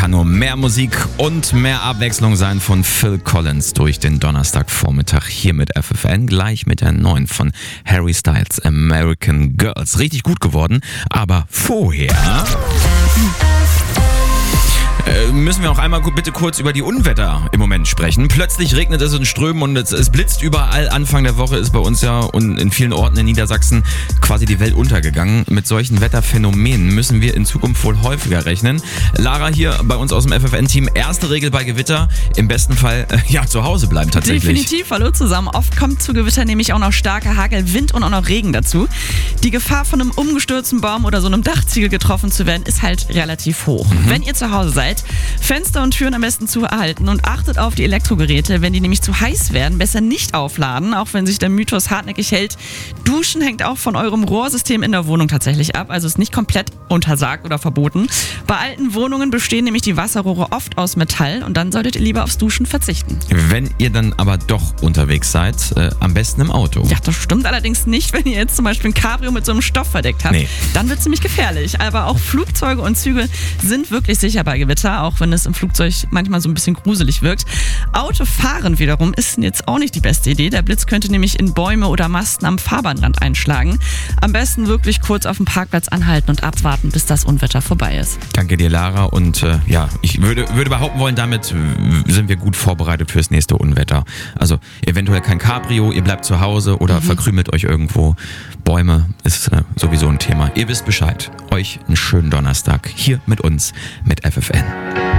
kann nur mehr Musik und mehr Abwechslung sein von Phil Collins durch den Donnerstagvormittag hier mit FFN. Gleich mit der neuen von Harry Styles, American Girls. Richtig gut geworden, aber vorher müssen wir auch einmal bitte kurz über die Unwetter im Moment sprechen. Plötzlich regnet es in Strömen und es blitzt überall. Anfang der Woche ist bei uns ja und in vielen Orten in Niedersachsen quasi die Welt untergegangen. Mit solchen Wetterphänomenen müssen wir in Zukunft wohl häufiger rechnen. Lara hier bei uns aus dem FFN-Team. Erste Regel bei Gewitter, im besten Fall zu Hause bleiben tatsächlich. Definitiv, hallo zusammen. Oft kommt zu Gewitter nämlich auch noch starker Hagel, Wind und auch noch Regen dazu. Die Gefahr von einem umgestürzten Baum oder so einem Dachziegel getroffen zu werden, ist halt relativ hoch. Wenn ihr zu Hause seid, Fenster und Türen am besten zuhalten und achtet auf die Elektrogeräte. Wenn die nämlich zu heiß werden, besser nicht aufladen, auch wenn sich der Mythos hartnäckig hält. Duschen hängt auch von eurem Rohrsystem in der Wohnung tatsächlich ab, also ist nicht komplett untersagt oder verboten. Bei alten Wohnungen bestehen nämlich die Wasserrohre oft aus Metall und dann solltet ihr lieber aufs Duschen verzichten. Wenn ihr dann aber doch unterwegs seid, am besten im Auto. Ja, das stimmt allerdings nicht, wenn ihr jetzt zum Beispiel ein Cabrio mit so einem Stoff verdeckt habt. Nee. Dann wird es ziemlich gefährlich. Aber auch Flugzeuge und Züge sind wirklich sicher bei Gewitter, auch wenn es im Flugzeug manchmal so ein bisschen gruselig wirkt. Autofahren wiederum ist jetzt auch nicht die beste Idee. Der Blitz könnte nämlich in Bäume oder Masten am Fahrbahnrand einschlagen. Am besten wirklich kurz auf dem Parkplatz anhalten und abwarten, bis das Unwetter vorbei ist. Danke dir, Lara. Und ich würde behaupten wollen, damit sind wir gut vorbereitet fürs nächste Unwetter. Also eventuell kein Cabrio, ihr bleibt zu Hause oder verkrümelt euch irgendwo. Bäume ist sowieso ein Thema. Ihr wisst Bescheid. Euch einen schönen Donnerstag hier mit uns, mit FFN.